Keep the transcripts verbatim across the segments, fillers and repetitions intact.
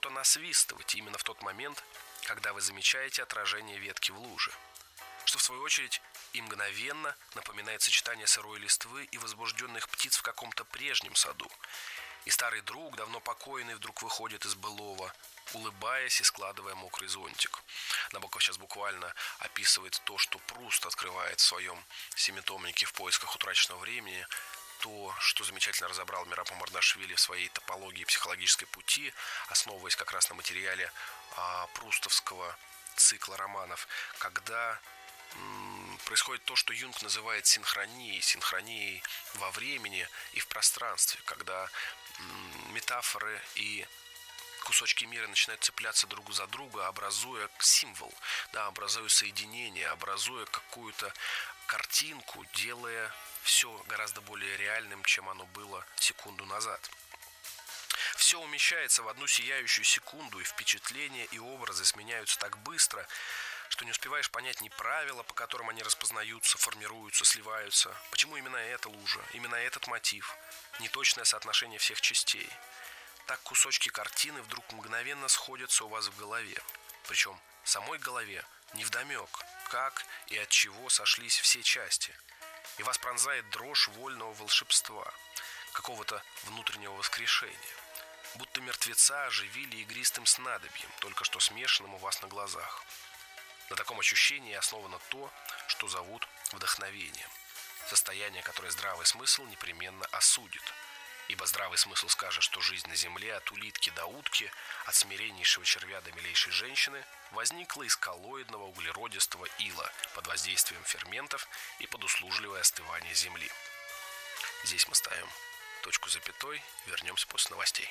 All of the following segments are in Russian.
что-то насвистывать именно в тот момент, когда вы замечаете отражение ветки в луже, что в свою очередь и мгновенно напоминает сочетание сырой листвы и возбужденных птиц в каком-то прежнем саду. И старый друг, давно покойный, вдруг выходит из былого, улыбаясь и складывая мокрый зонтик. Набоков сейчас буквально описывает то, что Пруст открывает в своем семитомнике «В поисках утраченного времени», то, что замечательно разобрал Мераб Мамардашвили в своей топологии психологической пути, основываясь как раз на материале а, прустовского цикла романов, когда м, происходит то, что Юнг называет синхронией, синхронией во времени и в пространстве, когда м, метафоры и кусочки мира начинают цепляться друг за друга, образуя символ, да, образуя соединение, образуя какую-то картинку, делая все гораздо более реальным, чем оно было секунду назад. Все умещается в одну сияющую секунду, и впечатления и образы сменяются так быстро, что не успеваешь понять ни правила, по которым они распознаются, формируются, сливаются, почему именно эта лужа, именно этот мотив, неточное соотношение всех частей. Так кусочки картины вдруг мгновенно сходятся у вас в голове. Причем самой голове невдомек, как и от чего сошлись все части. И вас пронзает дрожь вольного волшебства, какого-то внутреннего воскрешения. Будто мертвеца оживили игристым снадобьем, только что смешанным у вас на глазах. На таком ощущении основано то, что зовут вдохновением. Состояние, которое здравый смысл непременно осудит. Ибо здравый смысл скажет, что жизнь на земле от улитки до утки, от смиреннейшего червя до милейшей женщины возникла из коллоидного углеродистого ила под воздействием ферментов и под услужливое остывание земли. Здесь мы ставим точку с запятой, вернемся после новостей.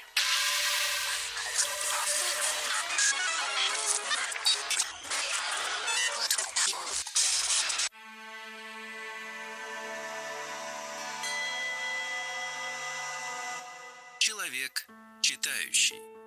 Человек читающий.